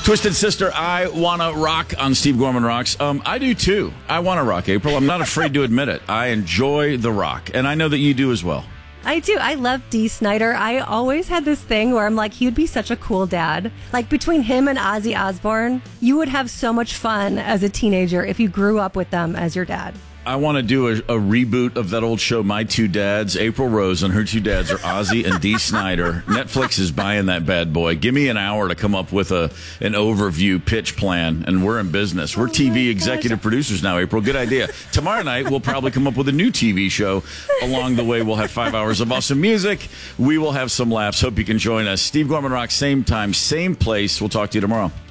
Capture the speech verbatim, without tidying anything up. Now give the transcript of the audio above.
Twisted Sister, I Wanna Rock on Steve Gorman Rocks. Um, I do too. I want to rock, April. I'm not afraid to admit it. I enjoy the rock, and I know that you do as well. I do. I love Dee Snider. I always had this thing where I'm like, he would be such a cool dad. Like, between him and Ozzy Osbourne, you would have so much fun as a teenager if you grew up with them as your dad. I want to do a, a reboot of that old show, My Two Dads. April Rose and her two dads are Ozzy and Dee Snider. Netflix is buying that bad boy. Give me an hour to come up with a an overview pitch plan, and we're in business. We're oh T V executive producers now, April. Good idea. Tomorrow night, we'll probably come up with a new T V show. Along the way, we'll have five hours of awesome music. We will have some laughs. Hope you can join us. Steve Gorman Rock, same time, same place. We'll talk to you tomorrow.